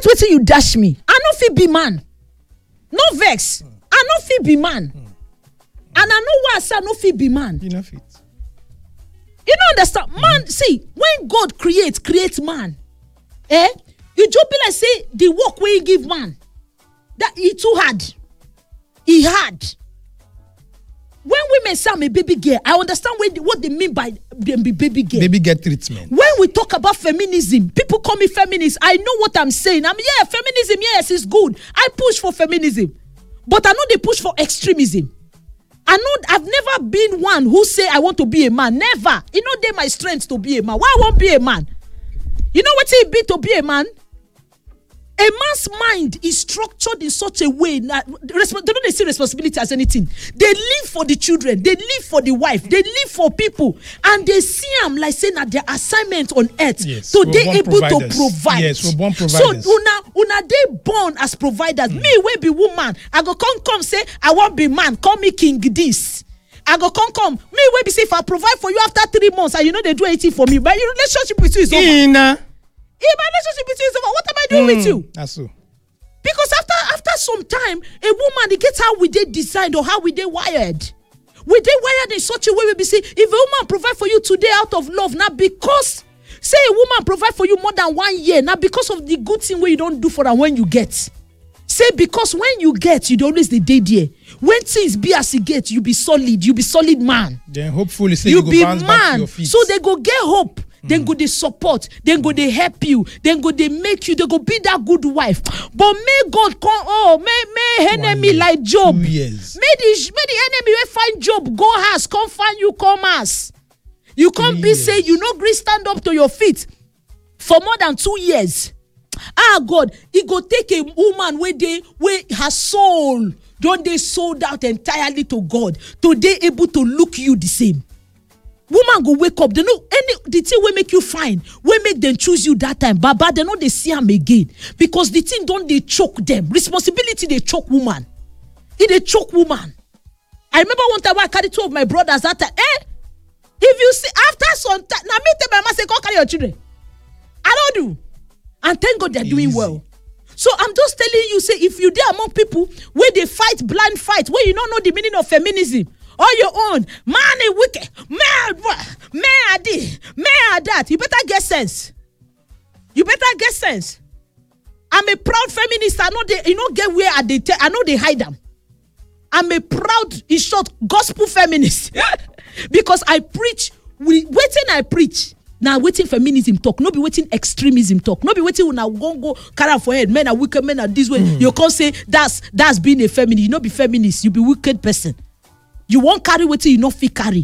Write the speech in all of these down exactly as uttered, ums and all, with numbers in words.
get wetin you dash me, I no fit be man. No vex. Mm. I no fit be man. Mm. Mm. And I know why I say I no fit be man. You no fit. You don't understand? Man, mm. see, when God creates, creates man. Eh? You just be like say the work where he give man. That he too hard. He hard. When women say I'm a baby girl, I understand what they mean by them be baby girl. Baby girl treatment. When we talk about feminism, people call me feminist. I know what I'm saying. I'm yeah, feminism, yes, it's good. I push for feminism. But I know they push for extremism. I know I've never been one who say I want to be a man. Never. You know, they my strength to be a man. Why I won't be a man? You know what it be to be a man? A man's mind is structured in such a way that they don't see responsibility as anything. They live for the children, they live for the wife, they live for people, and they see them like saying that their assignment on earth. Yes, so they able providers. to provide. Yes, we're born providers. So una una they born as providers. Mm. Me we be woman, I go come come say I want be man. Call me king this. I go come come. Me we be say if I provide for you after three months and you know they do anything for me, but your relationship with you is over. Ina. If my relationship with you is over, what am I doing mm, with you? That's so. Because after after some time, a woman, they get how we they designed or how we they wired. We they wired in such a way we be say, if a woman provide for you today out of love, not because, say a woman provide for you more than one year, not because of the good thing where you don't do for her when you get. Say because when you get, you always the day there. When things be as you get, you be solid, you be solid man. Then hopefully say you, you go be bounce man. back to your feet. So they go get hope. Then go they support, then go they help you, then go they make you, they go be that good wife. But may God come, oh, may may enemy year, like Job. May the, may the enemy wey find Job, go house, come find you, come house. You can't be say you no gree stand up to your feet for more than two years. Ah God, he go take a woman where they where her soul don't they sold out entirely to God, to they able to look you the same. Woman go wake up, they know any the thing will make you fine, will make them choose you that time. Baba, they know they see them again. Because the thing don't they choke them. Responsibility they choke woman. It they choke woman. I remember one time I carried two of my brothers that time. Eh? If you see after some time, now me tell my mama say, go carry your children. I don't do. And thank God they're Easy. doing well. So I'm just telling you, say if you there among people where they fight blind fight, where you don't know the meaning of feminism. All your own, man is wicked, man, man are this, man are that. You better get sense. You better get sense. I'm a proud feminist. I know they, you know, get where I they te- I know they hide them. I'm a proud, in short, gospel feminist because I preach. We waiting, I preach. Now waiting feminism talk, no be waiting extremism talk, no be waiting when I go go carry for head. Men are wicked, men are this way. Mm. You can't say that's that's being a feminist. You not be feminist. You be wicked person. You won't carry what you not fit carry.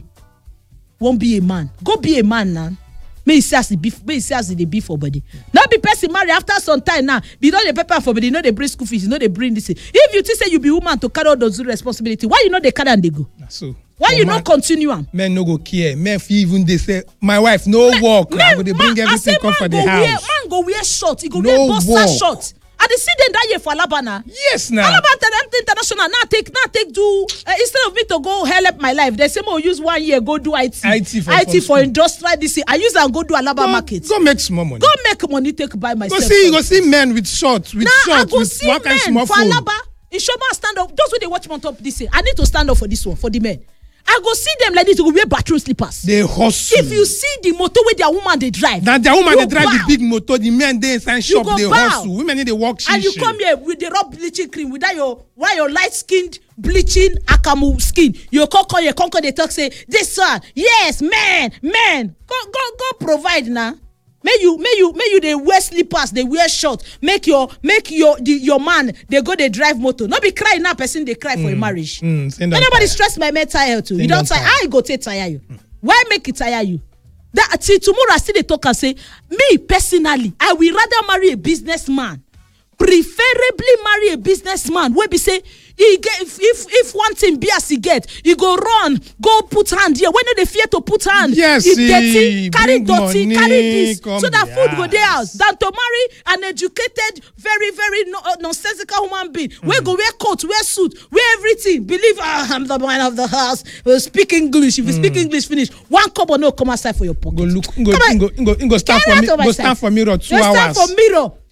Won't be a man. Go be a man now. May he say as the beef, may he say as the beef for body. Not be person marry after some time now. Be not the paper for body. You know they bring school fees. You know they bring this. If you think say you be woman to carry all those responsibility, why you know they carry and they go? So why you not continue on? Men no go care. Men even they say my wife no men, work. Men, they bring man, everything come for the house. Wear, man go wear short. He go no wear boxer short. And they see them that year for Alabama. Yes, now. Alabama International now take now take do uh, instead of me to go help my life. They say more use one year go do I T. I T for, I T for industrial. This I use and go do Alabama go, market. Go make small money. Go make money. Take buy myself. Go see, go see men with shorts, with nah, shorts, I go with see one kind small for phone. Alaba. In Shoma stand up. Those when they watch me on top this year. I need to stand up for this one for the men. I go see them like this. They go wear bathroom slippers. They hustle. If you see the motor where their woman they drive, that their woman they drive bow. the big motor, the men they inside shop they bow. hustle. Women they walk. And you come here with the rub bleaching cream without your why your light skinned bleaching akamu skin. You come call your conquer they talk say this one yes man man go go go provide now. May you may you may you they wear slippers, they wear shorts. Make your make your the, your man they go they drive motor. Not be crying now person they cry mm, for a marriage. Mm, Anybody stress my mental health too. You don't tire. I go take tire you. Mm. Why make it tire you? That till tomorrow I still they talk and say me personally I will rather marry a businessman. Preferably marry a businessman where be say he get if, if if one thing be as he get, he go run, go put hand here. When they fear to put hand, yes, he dirty, carry dirty, money, carry this, so that food house. go there house. Than to marry an educated, very very no, uh, nonsensical human being. Mm. Where go wear coat, wear suit, wear everything. Believe ah, I'm the man of the house. We'll speak English. If you mm. speak English, finish. One cup or no come outside for your pocket. Go look, go, go, go, go, go stand for me. Go stand for mirror two go hours. Stand for mirror.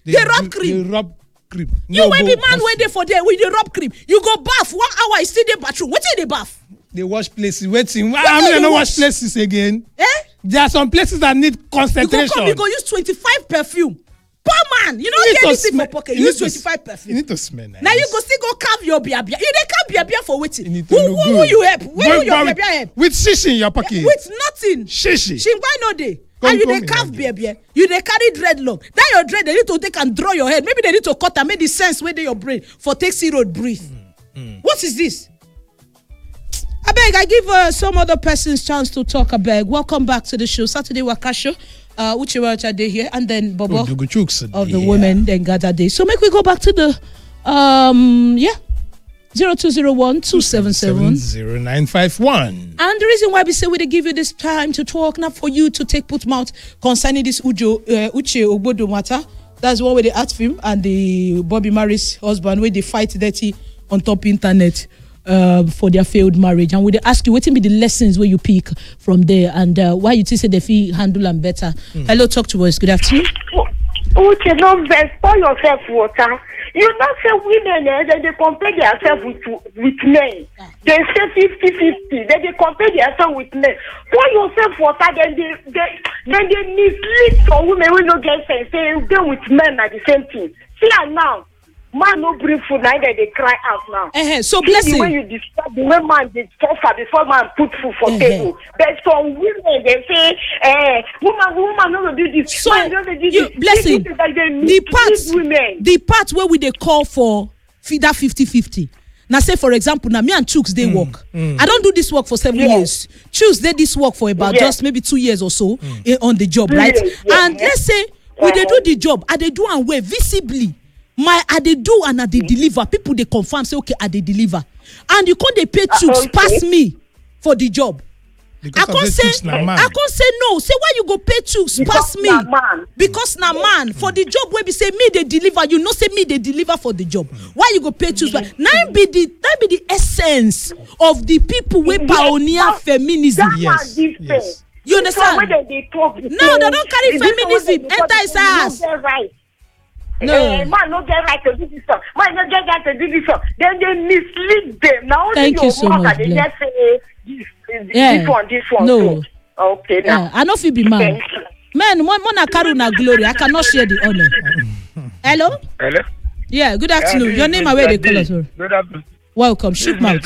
They, they rub cream. They rub cream. You no, will be man waiting for there with the rub cream. You go bath one hour, still the bathroom. What is the bath? They wash places. Waiting. I mean, I don't wash places again. Eh? There are some places that need concentration. You go come, you go use twenty-five perfume. Poor man, you don't get anything for pocket. Use twenty-five perfume. You need to smell nice. Now you go still go carve your bia bia. You dey carve bia bia for waiting. You who who, who you help? Where will your bia bia help? With shishi in your pocket. With nothing. Shishi. Shingbai no day. And you dey carve bia bia. You dey carry dreadlock. That your dread, they need to take and draw your head. Maybe they need to cut and make the sense where they your brain for take C road breathe. Mm, mm. What is this? I beg, I give uh, some other persons chance to talk. I beg. Welcome back to the show. Saturday Waka Show. Uh, Uche Welcha Day here, and then Bobo of the yeah. women, then Gada Day. So make we go back to the um yeah zero two zero one two seven seven zero nine five one. And the reason why we say we give you this time to talk, not for you to take put mouth concerning this Ujo uh, Uche Ogbodo matter. That's one way they ask him and the Bobby Maris husband where they fight dirty on top internet. Uh, for their failed marriage, and we they ask you what will be the lessons where you pick from there, and uh, why you think say they feel handle them better. Mm. Hello, talk to us. Good afternoon. Uche, no vex, pour yourself water. You know, say women, eh, they, they compare themselves with with men. Ah. They say fifty fifty. They, they compare themselves with men. Pour yourself water, then they they then they mislead some women who don't get sense. Say they with men are the same thing. See her now. Man no bring food, neither they cry out now. Uh-huh. So blessing. The way you describe the way man they suffer before man put food for uh-huh. table. But some women they say, eh, woman, woman no do this. So man, do this. You, blessing. This is like the part, women. the part where we they call for that fifty fifty. Now say for example, now me and Chooks they mm, work. Mm. I don't do this work for seven yes. years. Chooks did this work for about yes. just maybe two years or so mm. eh, on the job, right? Yes. And yes. let's say we uh-huh. they do the job, and they do and where visibly. My I they do and I they deliver. People they confirm say okay I they deliver, and you can't they pay Chooks okay. pass me for the job. Because I can't say I can't say no. Say why you go pay Chooks pass me because na man for the job where we say me they deliver. You know say me they deliver for the job. Why you go pay Chooks? Now be the that be the essence of the people where pioneer feminism. Yes. yes. You understand? No, they don't carry feminism. Enter his ass. No, uh, man, no get right to do this stuff. Man, no get right to do this stuff. Then they mislead them. Now, thank you so much. They just say this, this, yeah. this one, this one. No, so, okay. Now, yeah. I know if you be man. Man, one man carry na glory. I cannot share the honor. Hello. Hello. Yeah. Good afternoon. Yeah, your name and where they call us? Good afternoon. Welcome. Shoot mouth.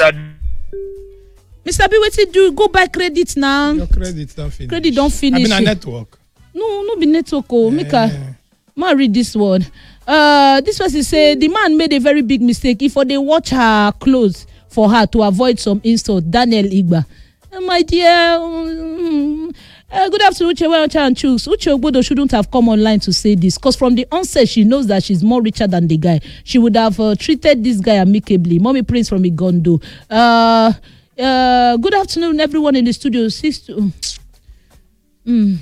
Mister B, what you do? Go buy credit now. Your credit don't finish. Credit don't finish. I mean a network. No, no be network. Oh, make a. Man, read this one. Uh, this person say the man made a very big mistake. If they watch her clothes for her to avoid some insult, Daniel Igba. Uh, my dear, um, uh, good afternoon, Uche Welcha and Chooks. Uche Ogbodo shouldn't have come online to say this because from the onset she knows that she's more richer than the guy. She would have uh, treated this guy amicably. Mommy Prince from Igondo. Uh, uh, good afternoon, everyone in the studio. Six to, mm.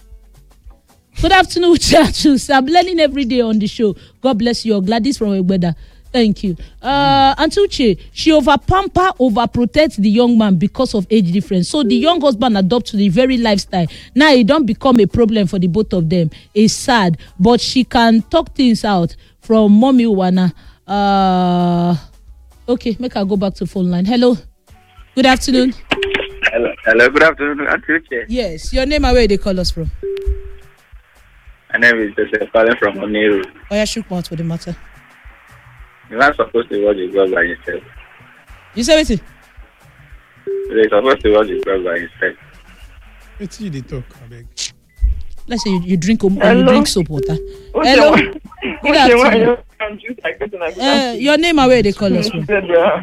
Good afternoon, Church. I'm learning every day on the show. God bless you. Gladys from Egbeda. Thank you. Uh, Antuche, she over pamper, over protects the young man because of age difference. So the young husband adopts the very lifestyle. Now it don't become a problem for the both of them. It's sad, but she can talk things out from Mommy Wana. Uh, okay, make her go back to phone line. Hello. Good afternoon. Hello. Hello. Good afternoon, Antuche. Yes. Your name and where they call us from? My name is Joseph calling from Oniru. Oh, yeah, shook mouth for the matter. You're not supposed to watch the God by yourself. You say what? You're supposed to watch the God by yourself. It's you they talk, I beg. Let's say you, you drink um, you drink soap water. Hello. Good afternoon. Uh, your name and where they call us from?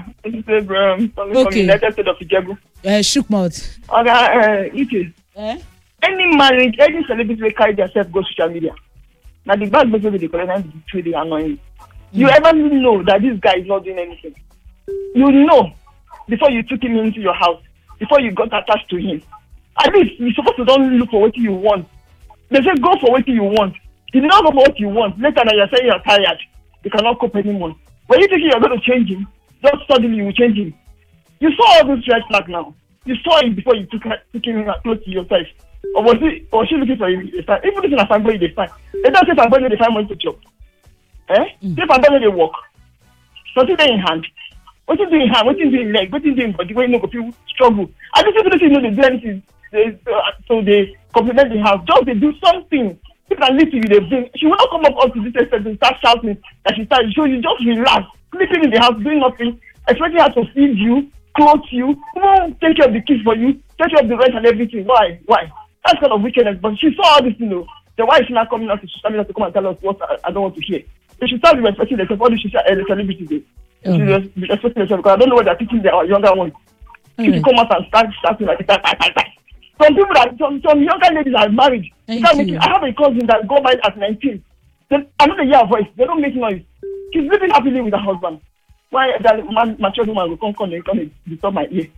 Okay. Uh, shook mouth. Okay, uh, it is. Eh? Any marriage, any celebrity will carry themselves go social media. Now the bad person will be collecting the annoying. Mm. You ever know that this guy is not doing anything? You know before you took him into your house, before you got attached to him. At least you're supposed to don't look for what you want. They say go for what you want. You did not go for what you want. Later now you're saying you're tired. You cannot cope anymore. When you think you're going to change him, just suddenly you will change him. You saw all this red flag now. You saw it before you took, took him close to yourself. Or was he, or was she looking for him? Even if it's a fanboy, they find. They don't say fanboy, they find money to job. Eh? Mm. If I don't work, something in hand. What is doing hand? What is doing leg? What is doing body? When you go people struggle. I just people don't know they do anything. They, so they compliment the house. Just they do something. People can listen to you. They bring. She will not come up up to this extent and start shouting that she started. So you just relax, sleeping in the house, doing nothing, expecting her to feed you, clothe you, even take care of the kids for you, take care of the rent and everything. Why? Why? That's kind of wickedness. But she saw all this, you know. Then why is she not coming out to social media to come and tell us what I, I don't want to hear? They should start respecting themselves. All the social uh, the celebrities. They should mm-hmm. respect themselves because I don't know what they're teaching their younger ones. People mm-hmm. come out and start shouting like that, that, that, that. Some people that some, some younger ladies are married. You can't make it. I have a cousin that got married at nineteen. Then another year voice. They don't make noise. She's living happily with her husband. Why that man, mature woman will come come and come and disturb my ear?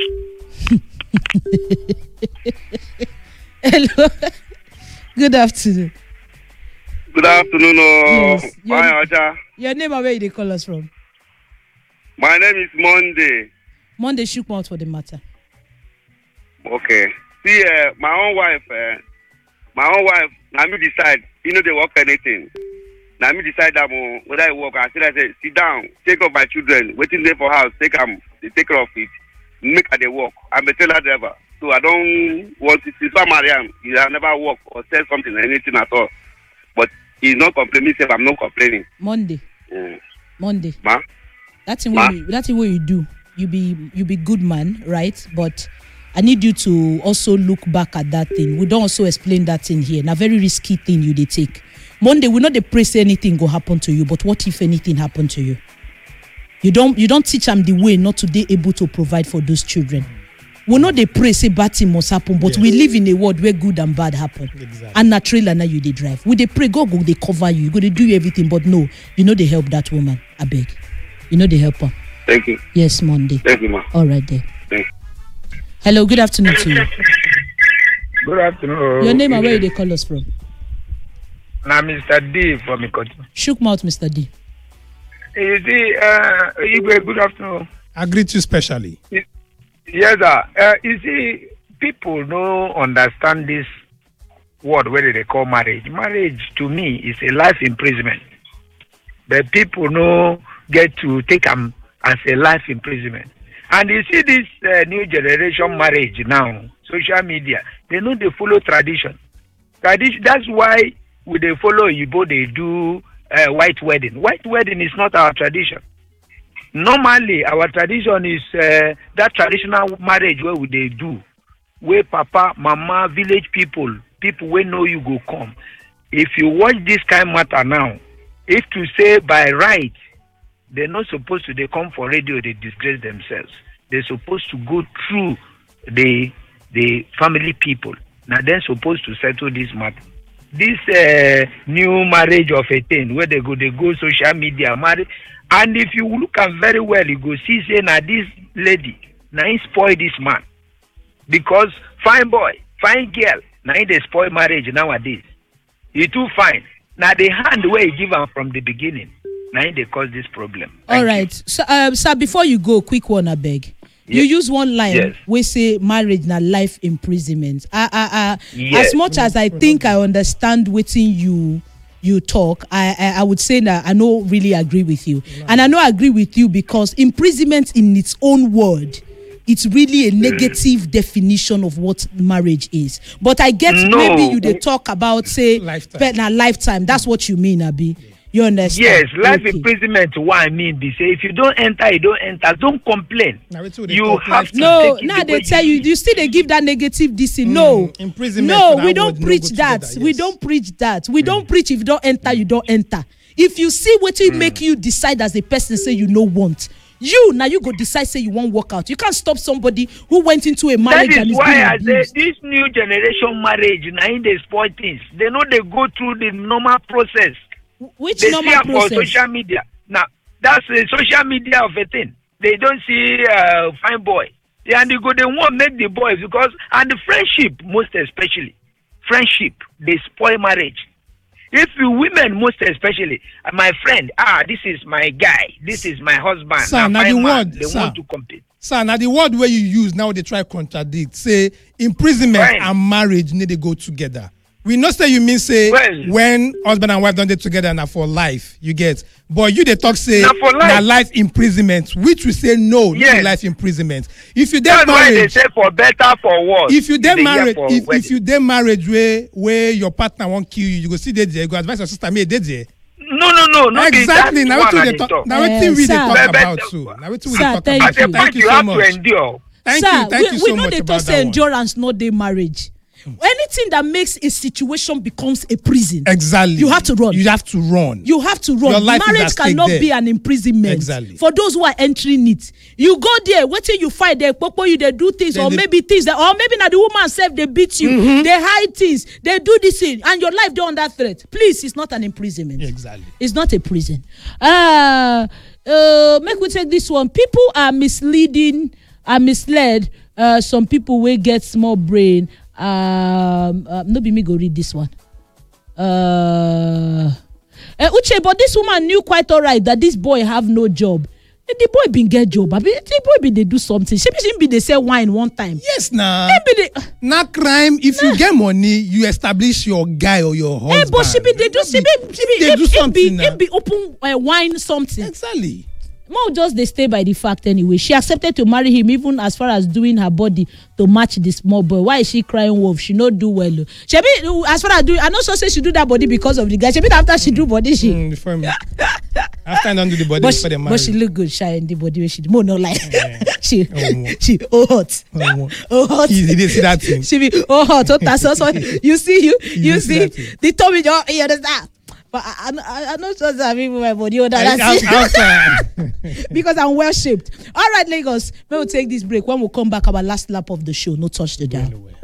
Hello. Good afternoon. Good afternoon. Uh, yes. Your, your name and where they call us from? My name is Monday. Monday shook mouth for the matter. Okay. See, uh, my own wife, uh, my own wife, now me decide, you know, they work anything. Now me decide that um, whether I work, I say, I say, sit down, take care of my children, waiting there for house, take them, take care of it, make her they work. I'm a trailer driver, so I don't want to see some Mariam. He have never work or say something, anything at all. But he's not complaining, say I'm not complaining. Monday. Mm. Monday. Ma? That's what you, that's what you do. You be you be good man, right? But I need you to also look back at that thing. We don't also explain that thing here. Now, very risky thing you they take. Monday, we not the pray say anything go happen to you, but what if anything happen to you? You don't you don't teach them the way not to be able to provide for those children. We not the pray say bad thing must happen, but yes. we live in a world where good and bad happen. Exactly. And naturally, now you they drive. We they pray God go they cover you. You go they do everything, but no, you know they help that woman. I beg, you know they help her. Thank you. Yes, Monday. Thank you, ma. All right, there. Thank you. Hello, good afternoon to you. Good afternoon. Your name and where they call us from? Now, Mister D from Mikoti. Shook mouth, Mister D. You see, uh, Igwe, good afternoon. I greet you specially. Yes, sir. Uh, you see, people don't understand this word, whether they call marriage. Marriage, to me, is a life imprisonment. But people don't get to take them as a life imprisonment. And you see this uh, new generation marriage now, social media, they know they follow tradition. Tradition. That's why when they follow Igbo, they do uh, white wedding. White wedding is not our tradition. Normally, our tradition is uh, that traditional marriage where would they do, where papa, mama, village people, people we know you go come. If you watch this kind of matter now, if to say by right, they're not supposed to, they come for radio, they disgrace themselves. They're supposed to go through the the family people. Now they're supposed to settle this matter. This uh, new marriage of a thing, where they go, they go social media, marry. And if you look at very well, you go see, say, now this lady, now he spoil this man. Because fine boy, fine girl, now they spoil marriage nowadays. He too fine. Now the hand where he give her from the beginning, now they cause this problem. Thank All right. So, um, sir, before you go, quick one, I beg. Yes. You use one line yes. we say marriage na life imprisonment. Uh, uh, uh, yes. As much as I think I understand waiting you you talk, I, I I would say that I no really agree with you. No. And I no agree with you because imprisonment in its own word, it's really a negative mm. definition of what marriage is. But I get no. maybe you they talk about say lifetime. Na lifetime. That's what you mean, Abi. Yeah. You understand? Yes, life okay. imprisonment. What I mean, they say if you don't enter, you don't enter. Don't complain. You have to no. Now they tell you, you still they give that negative this. Mm, no, imprisonment. No, we don't preach no that. Together, yes. We don't preach that. We mm. don't preach if you don't enter, mm. you don't enter. If you see what will mm. make you decide as a person, say you no want. You now you go decide say you won't work out. You can't stop somebody who went into a marriage. That is and is why I say this new generation marriage now they spoil things. They know they go through the normal process. Which they normal see process? For social media. Now that's the social media of a thing. They don't see uh, fine boy. Yeah, and they go they won't make the boys because and the friendship most especially friendship they spoil marriage. If you women most especially, uh, my friend, ah, this is my guy, this is my husband. Sir, now the word, they sir, want to compete. Sir, now the word where you use now they try contradict. Say imprisonment right. and marriage need to go together. We know say you mean say Well, when husband and wife don't dey together na for life, you get. But you dey talk say Na for life. na life imprisonment, which we say no, no Yes. life imprisonment. If you dey that's why they married, say for better, for worse. if you dey They hear married, for if, if wedding. you dey marriage where where your partner wan kill you, you go see dey there, you go advise your sister make dey there. No, no, no, no. Exactly. Now Now wetin we dey talk. Now wetin Eh, we dey sir. talk But- but- about so. Now wetin we dey Sir, talk thank about. At a you. point, Thank you you so have to much. endure. Thank Sir, you. Thank we, you we so know much they about talk say that one. endurance no dey marriage. Anything that makes a situation becomes a prison. Exactly. You have to run. You have to run. You have to run. Your life is Marriage at stake cannot there. be an imprisonment. Exactly. For those who are entering it, you go there. What till you fight? They popo you. They do things, Then or they- maybe things that, or maybe now the woman self they beat you. Mm-hmm. They hide things. They do this thing, and your life don't under threat. Please, it's not an imprisonment. Exactly. It's not a prison. Uh, uh, make we take this one. People are misleading, are misled. Uh, some people will get small brain. Um, uh, no be me go read this one. Uh, uh, Uche, but this woman knew quite all right that this boy have no job. Eh, the boy been get job. I mean, the boy be they do something. She be be they sell wine one time. Yes, nah. Eh, be they, Na crime. If you get money, you establish your guy or your husband. eh, but she be they do. She be she be. They it- do it something be, now. it be open uh, wine something. Exactly. Mo just they stay by the fact anyway. She accepted to marry him even as far as doing her body to match the small boy. Why is she crying wolf? She not do well. oh. She be as far as do. I know so say she do that body because of the guy. She be after she do body she. Mm, before me. After I don't do the body, But before she, they but marry. she look good, shy in the body where she more no like she Oh, she oh hot Oh, oh hot. He didn't see that thing. She be oh hot oh that's so you see you you didn't see see that thing. the tummy you you understand. But I I I, I know so that people my body oh that Out- that's outside. because I'm well shaped. All right, Lagos. We will take this break. When we come back, our last lap of the show. No touch the dial.